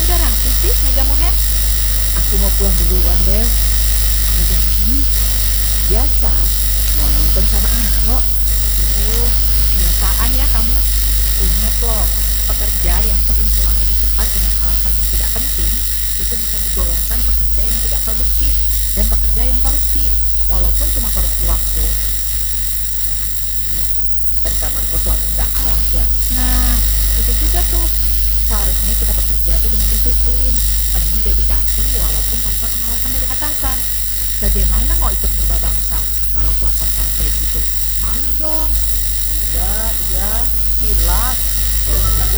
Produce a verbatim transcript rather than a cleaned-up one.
udah rapi sih meja mohen? Aku mau pulang duluan, Bel. Kamu janji nih. Biasa, mau nonton sama Angko. Aduh, kebiasaan ya kamu. Ingat loh, pekerja yang sering pulang lebih cepat dengan alasan yang tidak penting, itu bisa digolongkan pekerja yang tidak produktif dan pekerja yang korupsi, walaupun cuma korupsi waktu.